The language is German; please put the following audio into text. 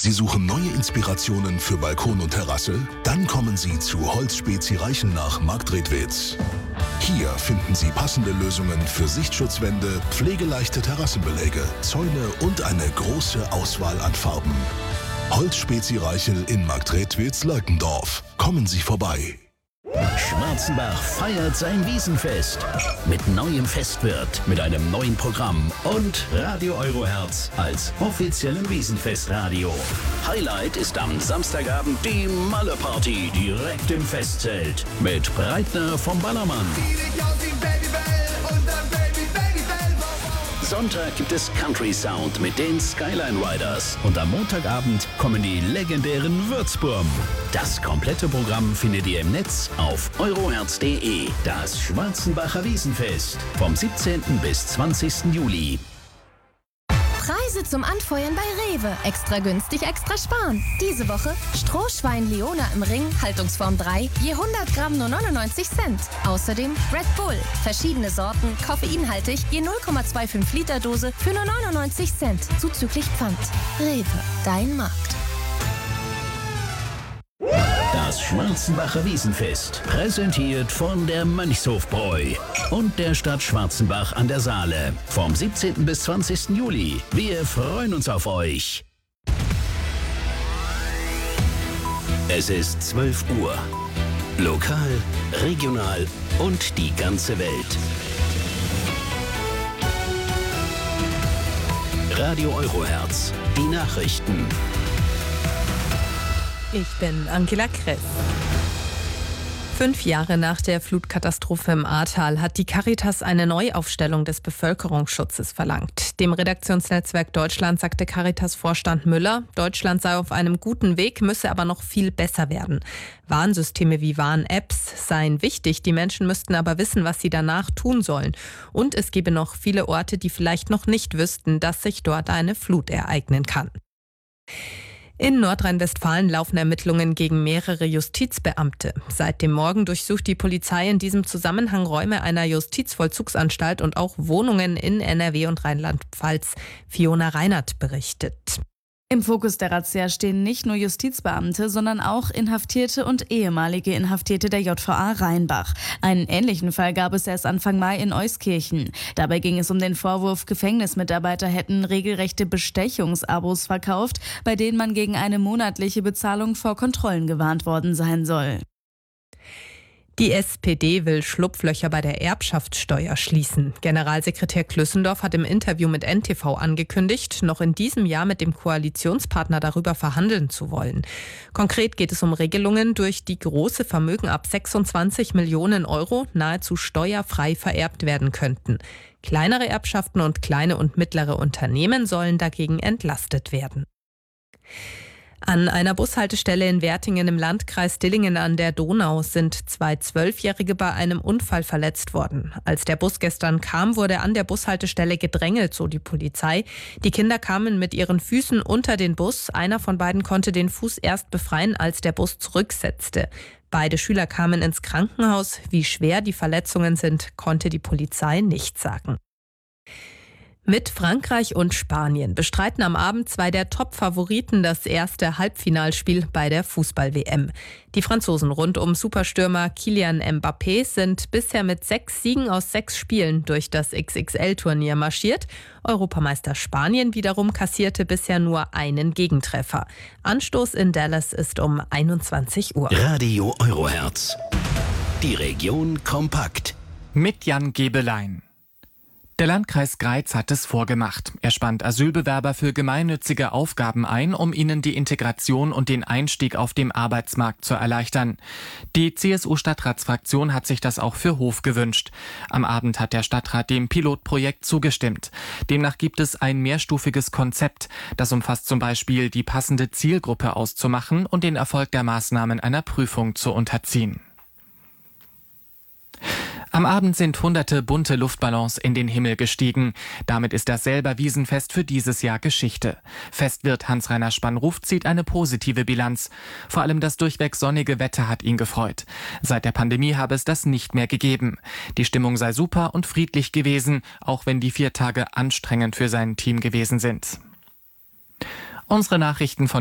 Sie suchen neue Inspirationen für Balkon und Terrasse? Dann kommen Sie zu Holzspezi Reichenach Marktredwitz. Hier finden Sie passende Lösungen für Sichtschutzwände, pflegeleichte Terrassenbeläge, Zäune und eine große Auswahl an Farben. Holzspezi Reichel in Marktredwitz-Leutendorf. Kommen Sie vorbei. Schwarzenbach feiert sein Wiesenfest mit neuem Festwirt, mit einem neuen Programm und Radio Euroherz als offiziellem Wiesenfestradio. Highlight ist am Samstagabend die Malle-Party direkt im Festzelt mit Breitner vom Ballermann. Sonntag gibt es Country Sound mit den Skyline Riders und am Montagabend kommen die legendären Würzburm. Das komplette Programm findet ihr im Netz auf euroherz.de. Das Schwarzenbacher Wiesenfest vom 17. bis 20. Juli. Preise zum Anfeuern bei Rewe. Extra günstig, extra sparen. Diese Woche Strohschwein Leona im Ring, Haltungsform 3, je 100 Gramm nur 99 Cent. Außerdem Red Bull, verschiedene Sorten, koffeinhaltig, je 0,25 Liter Dose für nur 99 Cent, zuzüglich Pfand. Rewe, dein Markt. Das Schwarzenbacher Wiesenfest, präsentiert von der Mönchshofbräu und der Stadt Schwarzenbach an der Saale. Vom 17. bis 20. Juli. Wir freuen uns auf euch. Es ist 12 Uhr. Lokal, regional und die ganze Welt. Radio Euroherz, die Nachrichten. Ich bin Angela Kress. 5 Jahre nach der Flutkatastrophe im Ahrtal hat die Caritas eine Neuaufstellung des Bevölkerungsschutzes verlangt. Dem Redaktionsnetzwerk Deutschland sagte Caritas-Vorstand Müller, Deutschland sei auf einem guten Weg, müsse aber noch viel besser werden. Warnsysteme wie Warn-Apps seien wichtig, die Menschen müssten aber wissen, was sie danach tun sollen. Und es gebe noch viele Orte, die vielleicht noch nicht wüssten, dass sich dort eine Flut ereignen kann. In Nordrhein-Westfalen laufen Ermittlungen gegen mehrere Justizbeamte. Seit dem Morgen durchsucht die Polizei in diesem Zusammenhang Räume einer Justizvollzugsanstalt und auch Wohnungen in NRW und Rheinland-Pfalz. Fiona Reinert berichtet. Im Fokus der Razzia stehen nicht nur Justizbeamte, sondern auch Inhaftierte und ehemalige Inhaftierte der JVA Rheinbach. Einen ähnlichen Fall gab es erst Anfang Mai in Euskirchen. Dabei ging es um den Vorwurf, Gefängnismitarbeiter hätten regelrechte Bestechungsabos verkauft, bei denen man gegen eine monatliche Bezahlung vor Kontrollen gewarnt worden sein soll. Die SPD will Schlupflöcher bei der Erbschaftssteuer schließen. Generalsekretär Klüssendorf hat im Interview mit NTV angekündigt, noch in diesem Jahr mit dem Koalitionspartner darüber verhandeln zu wollen. Konkret geht es um Regelungen, durch die große Vermögen ab 26 Millionen Euro nahezu steuerfrei vererbt werden könnten. Kleinere Erbschaften und kleine und mittlere Unternehmen sollen dagegen entlastet werden. An einer Bushaltestelle in Wertingen im Landkreis Dillingen an der Donau sind 2 12-Jährige bei einem Unfall verletzt worden. Als der Bus gestern kam, wurde an der Bushaltestelle gedrängelt, so die Polizei. Die Kinder kamen mit ihren Füßen unter den Bus. Einer von beiden konnte den Fuß erst befreien, als der Bus zurücksetzte. Beide Schüler kamen ins Krankenhaus. Wie schwer die Verletzungen sind, konnte die Polizei nicht sagen. Mit Frankreich und Spanien bestreiten am Abend 2 der Top-Favoriten das erste Halbfinalspiel bei der Fußball-WM. Die Franzosen rund um Superstürmer Kylian Mbappé sind bisher mit 6 Siegen aus 6 Spielen durch das XXL-Turnier marschiert. Europameister Spanien wiederum kassierte bisher nur einen Gegentreffer. Anstoß in Dallas ist um 21 Uhr. Radio Euroherz. Die Region kompakt. Mit Jan Gebelein. Der Landkreis Greiz hat es vorgemacht. Er spannt Asylbewerber für gemeinnützige Aufgaben ein, um ihnen die Integration und den Einstieg auf dem Arbeitsmarkt zu erleichtern. Die CSU-Stadtratsfraktion hat sich das auch für Hof gewünscht. Am Abend hat der Stadtrat dem Pilotprojekt zugestimmt. Demnach gibt es ein mehrstufiges Konzept. Das umfasst zum Beispiel die passende Zielgruppe auszumachen und den Erfolg der Maßnahmen einer Prüfung zu unterziehen. Am Abend sind hunderte bunte Luftballons in den Himmel gestiegen. Damit ist das Selber Wiesenfest für dieses Jahr Geschichte. Festwirt Hans-Rainer Spannruf zieht eine positive Bilanz. Vor allem das durchweg sonnige Wetter hat ihn gefreut. Seit der Pandemie habe es das nicht mehr gegeben. Die Stimmung sei super und friedlich gewesen, auch wenn die 4 Tage anstrengend für sein Team gewesen sind. Unsere Nachrichten von